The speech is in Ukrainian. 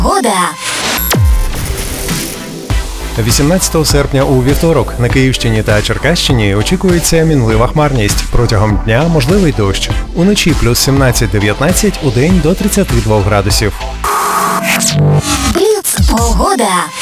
Погода. 18 серпня у вівторок на Київщині та Черкащині очікується мінлива хмарність. Протягом дня можливий дощ. Уночі плюс 17-19, удень до 32 градусів. Бліц. Погода.